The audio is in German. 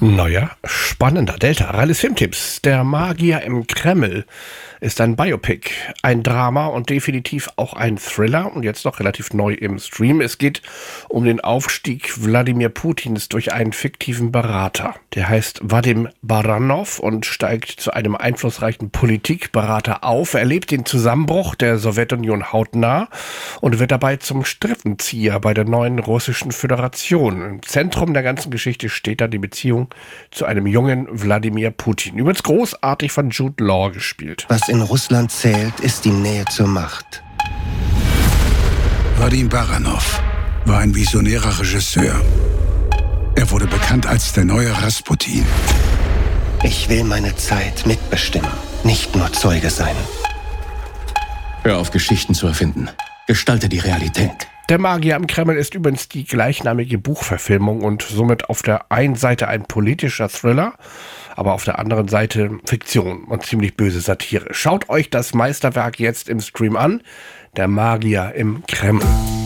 Neuer, spannender Delta Rallis Filmtipps. Der Magier im Kreml ist ein Biopic, ein Drama und definitiv auch ein Thriller und jetzt noch relativ neu im Stream. Es geht um den Aufstieg Wladimir Putins durch einen fiktiven Berater. Der heißt Vadim Baranov und steigt zu einem einflussreichen Politikberater auf. Er erlebt den Zusammenbruch der Sowjetunion hautnah und wird dabei zum Strippenzieher bei der neuen russischen Föderation. Im Zentrum der ganzen Geschichte steht dann die Beziehung zu einem jungen Wladimir Putin. Übrigens großartig von Jude Law gespielt. Was in Russland zählt, ist die Nähe zur Macht. Vadim Baranov war ein visionärer Regisseur. Er wurde bekannt als der neue Rasputin. Ich will meine Zeit mitbestimmen, nicht nur Zeuge sein. Hör auf, Geschichten zu erfinden. Gestalte die Realität. Der Magier im Kreml ist übrigens die gleichnamige Buchverfilmung und somit auf der einen Seite ein politischer Thriller, aber auf der anderen Seite Fiktion und ziemlich böse Satire. Schaut euch das Meisterwerk jetzt im Stream an, Der Magier im Kreml.